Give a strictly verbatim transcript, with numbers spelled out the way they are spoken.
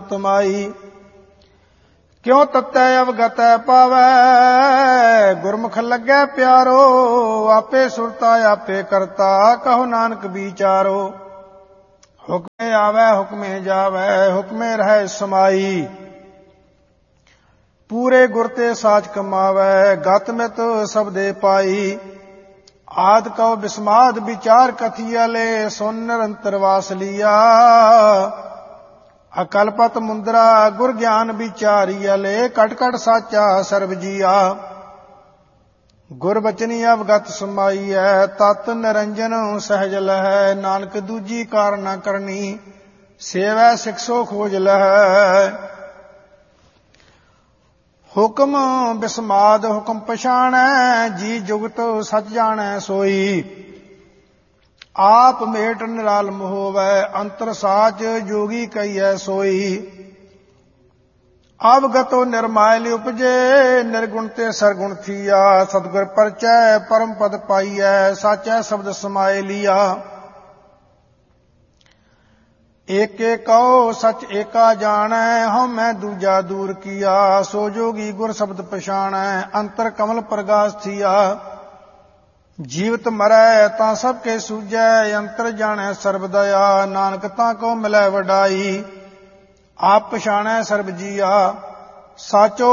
ਤਮਾਈ। ਕਿਉ ਤਤੈ ਅਵਗਤੈ ਪਾਵੈ ਗੁਰਮੁਖ ਲੱਗੈ ਪਿਆਰੋ। ਆਪੇ ਸੁਰਤਾ ਆਪੇ ਕਰਤਾ ਕਹੋ ਨਾਨਕ ਵਿਚਾਰੋ। ਹੁਕਮੇ ਆਵੈ ਹੁਕਮੇ ਜਾਵੈ ਹੁਕਮੇ ਰਹਿ ਸਮਾਈ। ਪੂਰੇ ਗੁਰ ਤੇ ਸਾਚ ਕਮਾਵੈ ਗਤ ਮਿਤ ਸਬਦੇ ਪਾਈ। ਆਦ ਕਉ ਬਿਸਮਾਦ ਵਿਚਾਰ ਕਥੀਅਲੇ ਸੁਨ ਨਿਰੰਤਰ ਵਾਸ ਲੀਆ। ਅਕਲਪਤ ਮੁੰਦਰਾ ਗੁਰ ਗਿਆਨ ਵਿਚਾਰੀਅਲੇ ਕਟ ਕਟ ਸਾਚਾ ਸਰਬ ਜੀਆ। ਗੁਰ ਬਚਨੀ ਅਵਗਤ ਸਮਾਈਐ ਤਤ ਨਿਰੰਜਨ ਸਹਿਜ ਲਹੈ। ਨਾਨਕ ਦੂਜੀ ਕਾਰ ਨ ਕਰਨੀ ਸੇਵੈ ਸਿਕਸੋ ਖੋਜ ਲਹੈ। ਹੁਕਮ ਬਿਸਮਾਦ ਹੁਕਮ ਪਛਾਣੈ ਜੀ ਜੁਗਤ ਸਚ ਜਾਣੈ ਸੋਈ। ਆਪ ਮੇਟ ਨਿਰਾਲਮ ਹੋਵੈ ਅੰਤਰ ਸਾਚ ਜੋਗੀ ਕਹੀਐ ਸੋਈ। ਅਵਗਤੋ ਨਿਰਮਾਇਲ ਉਪਜੇ ਨਿਰਗੁਣ ਤੇ ਸਰਗੁਣ ਥੀਆ। ਸਤਿਗੁਰ ਪਰਚੈ ਪਰਮ ਪਦ ਪਾਈਐ ਸਾਚੈ ਸ਼ਬਦ ਸਮਾਏ ਲੀਆ। ਏਕੇ ਕਉ ਸਚ ਏਕਾ ਜਾਣੈ ਹਉਮੈ ਦੂਜਾ ਦੂਰ ਕੀਆ। ਸੋ ਜੋਗੀ ਗੁਰ ਸ਼ਬਦ ਪਛਾਣੈ ਅੰਤਰ ਕਮਲ ਪ੍ਰਗਾਸ ਥੀਆ। ਜੀਵਤ ਮਰੈ ਤਾਂ ਸਭ ਕੇ ਸੂਝੈ ਅੰਤਰ ਜਾਣੈ ਸਰਬ ਦਇਆ। ਨਾਨਕ ਤਾਂ ਕੋ ਮਿਲੈ ਵਡਾਈ ਆਪ ਪਛਾਣੈ ਸਰਬ ਜੀਆ। ਸਾਚੋ